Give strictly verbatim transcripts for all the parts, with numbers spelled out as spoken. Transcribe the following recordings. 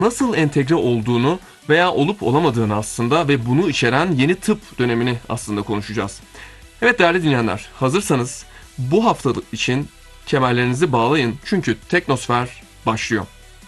nasıl entegre olduğunu veya olup olamadığını aslında ve bunu içeren yeni tıp dönemini aslında konuşacağız. Evet değerli dinleyenler, hazırsanız bu hafta için kemerlerinizi bağlayın çünkü Teknosfer başlıyor.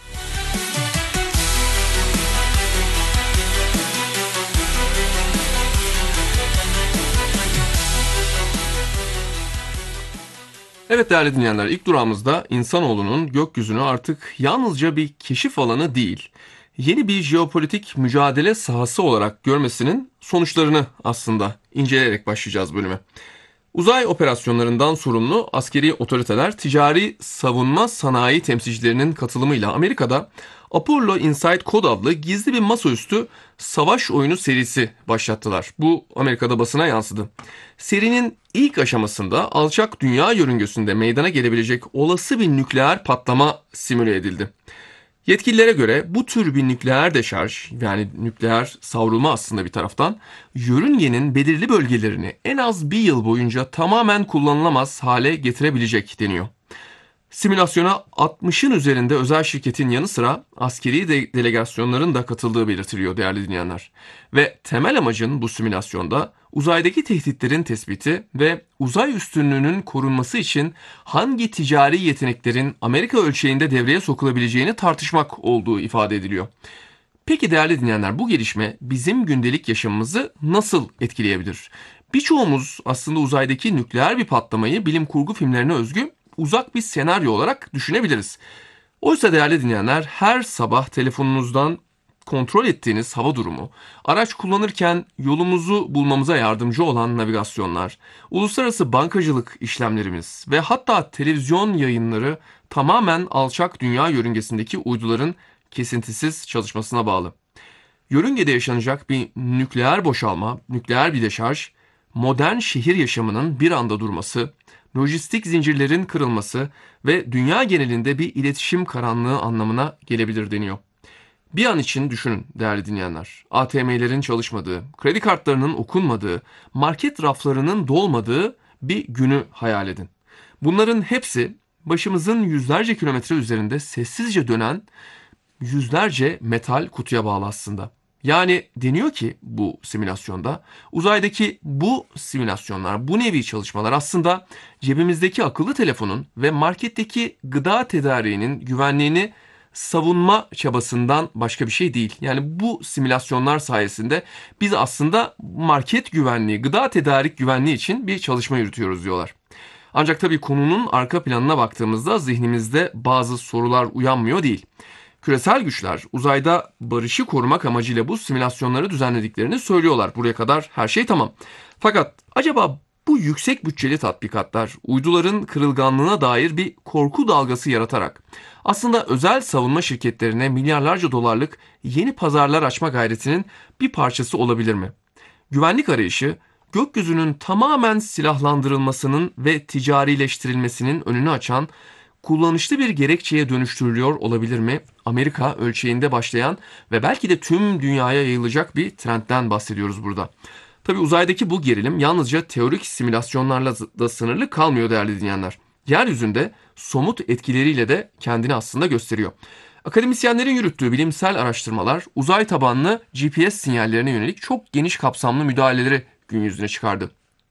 Evet değerli dinleyenler, ilk durağımızda insanoğlunun gökyüzünü artık yalnızca bir keşif alanı değil, yeni bir jeopolitik mücadele sahası olarak görmesinin sonuçlarını aslında inceleyerek başlayacağız bölüme. Uzay operasyonlarından sorumlu askeri otoriteler ticari savunma sanayi temsilcilerinin katılımıyla Amerika'da Apollo Insight Code adlı gizli bir masaüstü savaş oyunu serisi başlattılar. Bu Amerika'da basına yansıdı. Serinin ilk aşamasında alçak dünya yörüngesinde meydana gelebilecek olası bir nükleer patlama simüle edildi. Yetkililere göre bu tür bir nükleer deşarj, yani nükleer savrulma aslında bir taraftan, yörüngenin belirli bölgelerini en az bir yıl boyunca tamamen kullanılamaz hale getirebilecek deniyor. Simülasyona altmışın üzerinde özel şirketin yanı sıra askeri de- delegasyonların da katıldığı belirtiliyor değerli dinleyenler. Ve temel amacın bu simülasyonda uzaydaki tehditlerin tespiti ve uzay üstünlüğünün korunması için hangi ticari yeteneklerin Amerika ölçeğinde devreye sokulabileceğini tartışmak olduğu ifade ediliyor. Peki değerli dinleyenler, bu gelişme bizim gündelik yaşamımızı nasıl etkileyebilir? Birçoğumuz aslında uzaydaki nükleer bir patlamayı bilim kurgu filmlerine özgü uzak bir senaryo olarak düşünebiliriz. Oysa değerli dinleyenler, her sabah telefonunuzdan kontrol ettiğiniz hava durumu, araç kullanırken yolumuzu bulmamıza yardımcı olan navigasyonlar, uluslararası bankacılık işlemlerimiz ve hatta televizyon yayınları tamamen alçak dünya yörüngesindeki uyduların kesintisiz çalışmasına bağlı. Yörüngede yaşanacak bir nükleer boşalma, nükleer bir deşarj, modern şehir yaşamının bir anda durması, lojistik zincirlerin kırılması ve dünya genelinde bir iletişim karanlığı anlamına gelebilir deniyor. Bir an için düşünün değerli dinleyenler. A T M'lerin çalışmadığı, kredi kartlarının okunmadığı, market raflarının dolmadığı bir günü hayal edin. Bunların hepsi başımızın yüzlerce kilometre üzerinde sessizce dönen yüzlerce metal kutuya bağlı aslında. Yani deniyor ki bu simülasyonda, uzaydaki bu simülasyonlar, bu nevi çalışmalar aslında cebimizdeki akıllı telefonun ve marketteki gıda tedariğinin güvenliğini savunma çabasından başka bir şey değil. Yani bu simülasyonlar sayesinde biz aslında market güvenliği, gıda tedarik güvenliği için bir çalışma yürütüyoruz diyorlar. Ancak tabii konunun arka planına baktığımızda zihnimizde bazı sorular uyanmıyor değil. Küresel güçler uzayda barışı korumak amacıyla bu simülasyonları düzenlediklerini söylüyorlar. Buraya kadar her şey tamam. Fakat acaba bu yüksek bütçeli tatbikatlar uyduların kırılganlığına dair bir korku dalgası yaratarak aslında özel savunma şirketlerine milyarlarca dolarlık yeni pazarlar açma gayretinin bir parçası olabilir mi? Güvenlik arayışı gökyüzünün tamamen silahlandırılmasının ve ticarileştirilmesinin önünü açan kullanışlı bir gerekçeye dönüştürülüyor olabilir mi? Amerika ölçeğinde başlayan ve belki de tüm dünyaya yayılacak bir trendten bahsediyoruz burada. Tabii uzaydaki bu gerilim yalnızca teorik simülasyonlarla da sınırlı kalmıyor değerli dinleyenler. Yeryüzünde somut etkileriyle de kendini aslında gösteriyor. Akademisyenlerin yürüttüğü bilimsel araştırmalar uzay tabanlı G P S sinyallerine yönelik çok geniş kapsamlı müdahaleleri gün yüzüne çıkardı.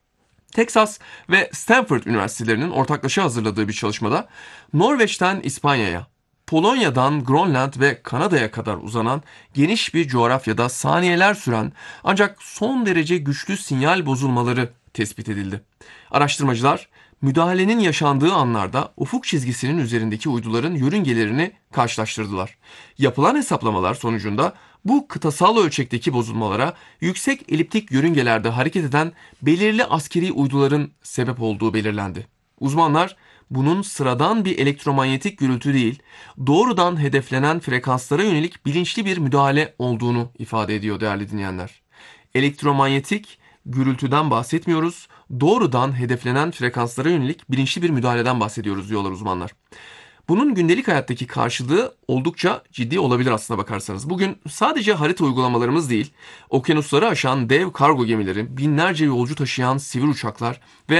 Texas ve Stanford üniversitelerinin ortaklaşa hazırladığı bir çalışmada Norveç'ten İspanya'ya, Polonya'dan Grönland ve Kanada'ya kadar uzanan geniş bir coğrafyada saniyeler süren ancak son derece güçlü sinyal bozulmaları tespit edildi. Araştırmacılar müdahalenin yaşandığı anlarda ufuk çizgisinin üzerindeki uyduların yörüngelerini karşılaştırdılar. Yapılan hesaplamalar sonucunda bu kıtasal ölçekteki bozulmalara yüksek eliptik yörüngelerde hareket eden belirli askeri uyduların sebep olduğu belirlendi. Uzmanlar bunun sıradan bir elektromanyetik gürültü değil, doğrudan hedeflenen frekanslara yönelik bilinçli bir müdahale olduğunu ifade ediyor değerli dinleyenler. Elektromanyetik gürültüden bahsetmiyoruz, doğrudan hedeflenen frekanslara yönelik bilinçli bir müdahaleden bahsediyoruz diyorlar uzmanlar. Bunun gündelik hayattaki karşılığı oldukça ciddi olabilir aslına bakarsanız. Bugün sadece harita uygulamalarımız değil, okyanusları aşan dev kargo gemileri, binlerce yolcu taşıyan sivil uçaklar ve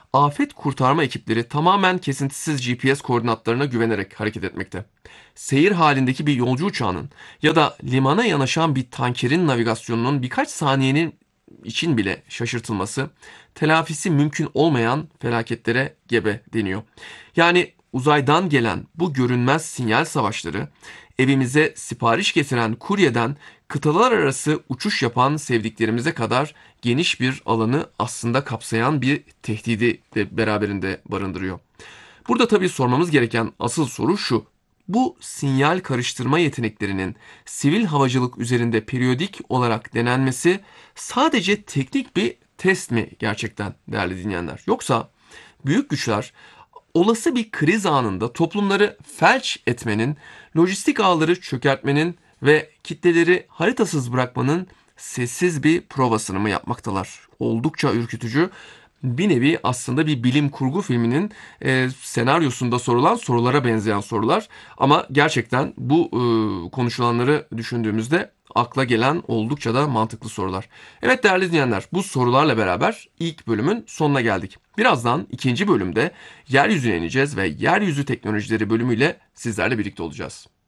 Afet kurtarma ekipleri tamamen kesintisiz G P S koordinatlarına güvenerek hareket etmekte. Seyir halindeki bir yolcu uçağının ya da limana yanaşan bir tankerin navigasyonunun birkaç saniyenin için bile şaşırtılması, telafisi mümkün olmayan felaketlere gebe deniyor. Yani uzaydan gelen bu görünmez sinyal savaşları, evimize sipariş getiren kuryeden kıtalar arası uçuş yapan sevdiklerimize kadar geniş bir alanı aslında kapsayan bir tehdidi de beraberinde barındırıyor. Burada tabii sormamız gereken asıl soru şu: bu sinyal karıştırma yeteneklerinin sivil havacılık üzerinde periyodik olarak denenmesi sadece teknik bir test mi gerçekten değerli dinleyenler? Yoksa büyük güçler olası bir kriz anında toplumları felç etmenin, lojistik ağları çökertmenin ve kitleleri haritasız bırakmanın sessiz bir provasını mı yapmaktalar? Oldukça ürkütücü, bir nevi aslında bir bilim kurgu filminin e, senaryosunda sorulan sorulara benzeyen sorular. Ama gerçekten bu e, konuşulanları düşündüğümüzde akla gelen oldukça da mantıklı sorular. Evet değerli dinleyenler, bu sorularla beraber ilk bölümün sonuna geldik. Birazdan ikinci bölümde yeryüzüne ineceğiz ve yeryüzü teknolojileri bölümüyle sizlerle birlikte olacağız.